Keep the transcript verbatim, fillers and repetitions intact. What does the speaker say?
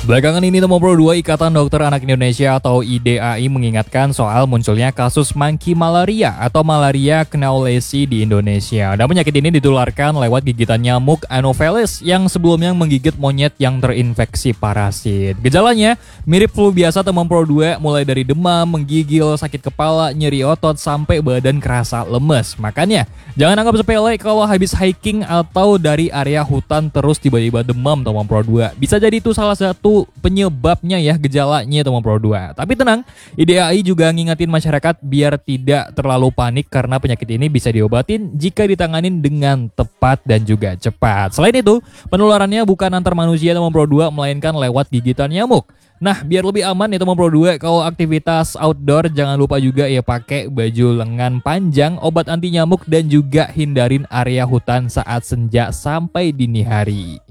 Belakangan ini Teman Pro dua Ikatan Dokter Anak Indonesia atau I D A I mengingatkan soal munculnya kasus monkey malaria atau malaria knowlesi di Indonesia. Dan penyakit ini ditularkan lewat gigitan nyamuk Anopheles yang sebelumnya menggigit monyet yang terinfeksi parasit. Gejalanya mirip flu biasa Teman Pro dua, mulai dari demam, menggigil, sakit kepala, nyeri otot, sampai badan kerasa lemes. Makanya jangan anggap sepele kalau habis hiking atau dari area hutan terus tiba-tiba demam Teman Pro dua. Bisa jadi itu salah satu penyebabnya ya, gejalanya Teman Pro dua. Tapi tenang, I D A I juga ngingetin masyarakat biar tidak terlalu panik karena penyakit ini bisa diobatin jika ditanganin dengan tepat dan juga cepat. Selain itu, penularannya bukan antar manusia Teman Pro dua, melainkan lewat gigitan nyamuk. Nah, biar lebih aman ya Teman Pro dua, kalau aktivitas outdoor jangan lupa juga ya pakai baju lengan panjang, obat anti nyamuk, dan juga hindarin area hutan saat senja sampai dini hari.